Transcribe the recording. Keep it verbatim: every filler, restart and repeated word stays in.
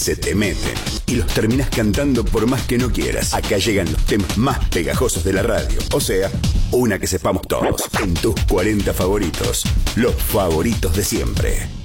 se te meten y los terminás cantando por más que no quieras. Acá llegan los temas más pegajosos de la radio. O sea, una que sepamos todos. En tus cuarenta favoritos. Los favoritos de siempre.